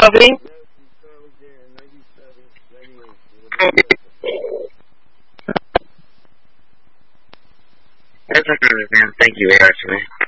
loving? That's okay, man. Thank you very much, man.